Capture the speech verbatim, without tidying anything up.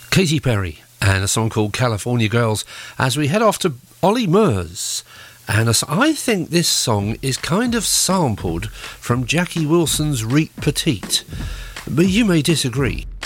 Katy Perry and a song called California Girls as we head off to Ollie Murs. And I think this song is kind of sampled from Jackie Wilson's Reet Petite, but you may disagree.